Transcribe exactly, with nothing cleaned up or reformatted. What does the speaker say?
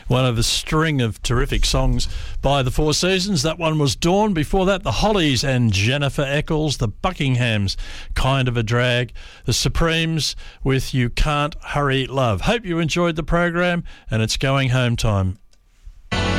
one of a string of terrific songs by the Four Seasons. That one was Dawn. Before that, the Hollies and Jennifer Eccles, the Buckinghams, Kind of a Drag, the Supremes with You Can't Hurry Love. Hope you enjoyed the program, and it's going home time.